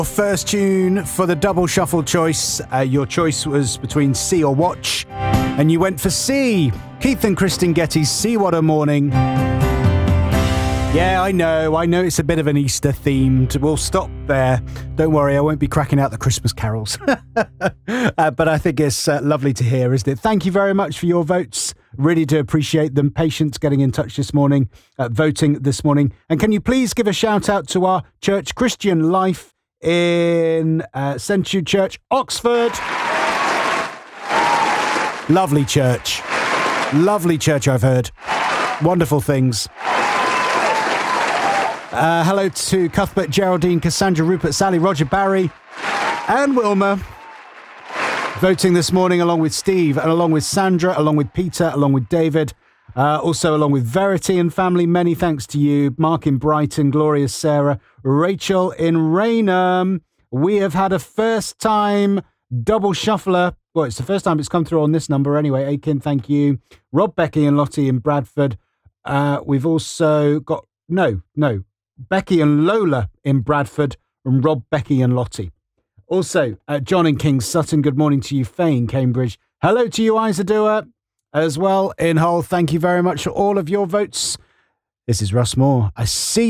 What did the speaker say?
First tune for the double shuffle choice. Your choice was between See or Watch, and you went for See. Keith and Kristen Getty's See What a Morning. Yeah, I know it's a bit of an Easter themed. We'll stop there. Don't worry, I won't be cracking out the Christmas carols. But I think it's lovely to hear, isn't it? Thank you very much for your votes. Really do appreciate them. Patience getting in touch this morning, voting this morning. And can you please give a shout out to our church, Christian Life, in St Jude Church, Oxford. Lovely church, I've heard. Wonderful things. Hello to Cuthbert, Geraldine, Cassandra, Rupert, Sally, Roger, Barry and Wilma. Voting this morning along with Steve and along with Sandra, along with Peter, along with David. Also along with Verity and family, many thanks to you. Mark in Brighton, Glorious Sarah, Rachel in Raynham. We have had a first time double shuffler. Well, it's the first time it's come through on this number anyway. Aiken, thank you. Rob, Becky and Lottie in Bradford. We've also got, Becky and Lola in Bradford, and Rob, Becky and Lottie. Also, John in Kings Sutton, good morning to you. Faye in Cambridge. Hello to you, Isadua. As well in Hull, thank you very much for all of your votes. This is Russ Moore. I see you.